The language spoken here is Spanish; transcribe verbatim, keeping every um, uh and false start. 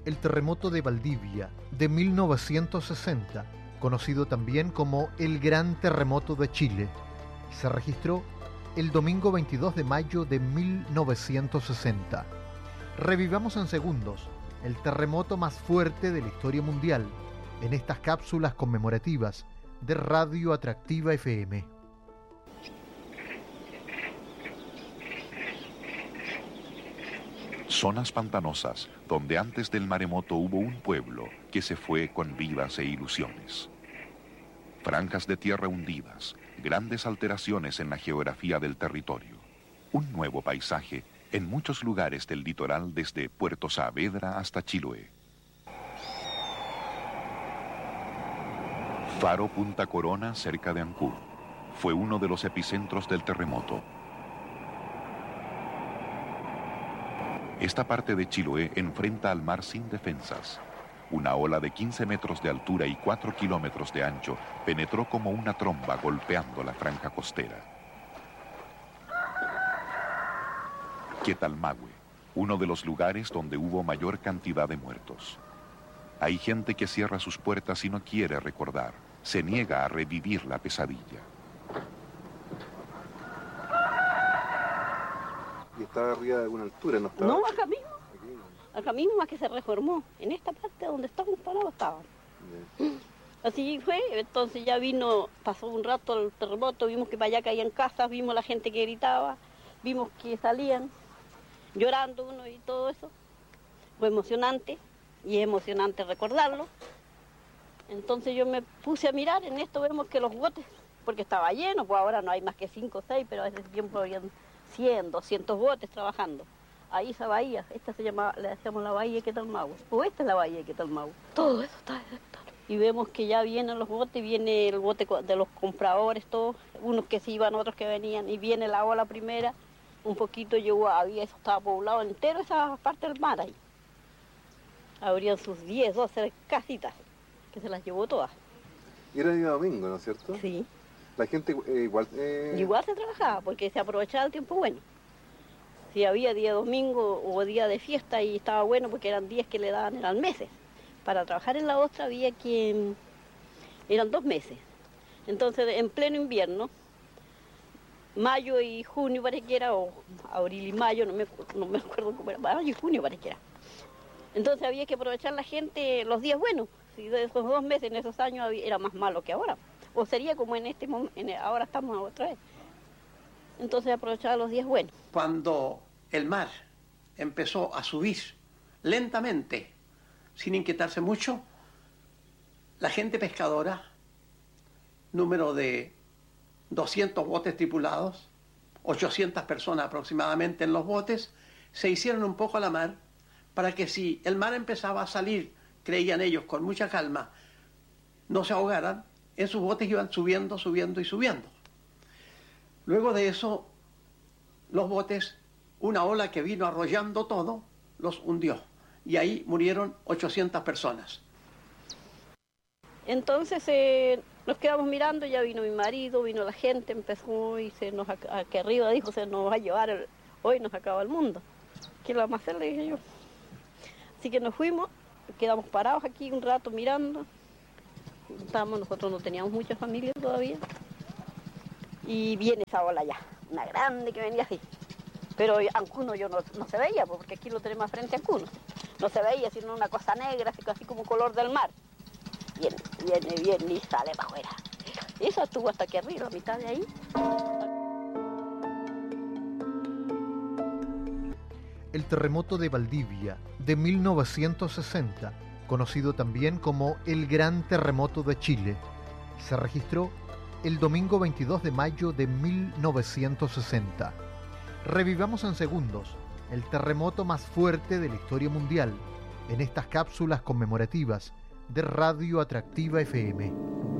El terremoto de Valdivia de mil novecientos sesenta, conocido también como el Gran Terremoto de Chile, se registró el domingo veintidós de mayo de mil novecientos sesenta. Revivamos en segundos el terremoto más fuerte de la historia mundial en estas cápsulas conmemorativas de Radio Atractiva F M. Zonas pantanosas, donde antes del maremoto hubo un pueblo que se fue con vidas e ilusiones. Franjas de tierra hundidas, grandes alteraciones en la geografía del territorio. Un nuevo paisaje en muchos lugares del litoral, desde Puerto Saavedra hasta Chiloé. Faro Punta Corona, cerca de Ancud, fue uno de los epicentros del terremoto. Esta parte de Chiloé enfrenta al mar sin defensas. Una ola de quince metros de altura y cuatro kilómetros de ancho penetró como una tromba golpeando la franja costera. Quetalmahue, uno de los lugares donde hubo mayor cantidad de muertos. Hay gente que cierra sus puertas y no quiere recordar, se niega a revivir la pesadilla. ¿Y estaba arriba de alguna altura? ¿No estaba? No, acá mismo. Acá mismo, más que se reformó. En esta parte donde estamos parados estaban. Yeah. Así fue, entonces ya vino, pasó un rato el terremoto, vimos que para allá caían casas, vimos la gente que gritaba, vimos que salían llorando uno y todo eso. Fue emocionante, y es emocionante recordarlo. Entonces yo me puse a mirar, en esto vemos que los botes, porque estaba lleno, pues ahora no hay más que cinco o seis, pero a ese tiempo habían cien, doscientos botes trabajando. Ahí esa bahía, esta se llamaba, le decíamos la bahía de Quetalmahue, o esta es la bahía de Quetalmahue. Todo eso está detectado. Y vemos que ya vienen los botes, viene el bote de los compradores, todos, unos que se iban, otros que venían, y viene la ola primera, un poquito llegó, había, eso estaba poblado entero, esa parte del mar ahí. Habrían sus diez, doce casitas, que se las llevó todas. Y era día domingo, ¿no es cierto? Sí. La gente eh, igual... Eh... Igual se trabajaba, porque se aprovechaba el tiempo bueno. Si había día domingo o día de fiesta y estaba bueno, porque eran días que le daban, eran meses. Para trabajar en la ostra había que... eran dos meses. Entonces, en pleno invierno, mayo y junio parece que era, o abril y mayo, no me, no me acuerdo cómo era, mayo y junio parece que era. Entonces había que aprovechar la gente los días buenos. Si de esos dos meses, en esos años, había, era más malo que ahora. O sería como en este momento, ahora estamos otra vez. Entonces aprovechaba los días buenos. Cuando el mar empezó a subir lentamente, sin inquietarse mucho, la gente pescadora, número de doscientos botes tripulados, ochocientas personas aproximadamente en los botes, se hicieron un poco a la mar para que si el mar empezaba a salir, creían ellos, con mucha calma, no se ahogaran. En sus botes iban subiendo, subiendo y subiendo. Luego de eso, los botes, una ola que vino arrollando todo, los hundió. Y ahí murieron ochocientas personas. Entonces eh, nos quedamos mirando, ya vino mi marido, vino la gente, empezó y se nos, aquí arriba dijo, se nos va a llevar, el, hoy nos acaba el mundo. ¿Qué lo vamos a hacer? Le dije yo. Así que nos fuimos, quedamos parados aquí un rato mirando. Estábamos, nosotros no teníamos mucha familia todavía. Y viene esa ola ya, una grande que venía así. Pero Ancuno yo no, no se veía, porque aquí lo tenemos frente a Ancuno. No se veía, sino una cosa negra, así, así como color del mar. Viene, viene, viene y sale para afuera. Eso estuvo hasta aquí arriba, a mitad de ahí. El terremoto de Valdivia de mil novecientos sesenta, conocido también como el Gran Terremoto de Chile, se registró el domingo veintidós de mayo de mil novecientos sesenta. Revivamos en segundos el terremoto más fuerte de la historia mundial en estas cápsulas conmemorativas de Radio Atractiva F M.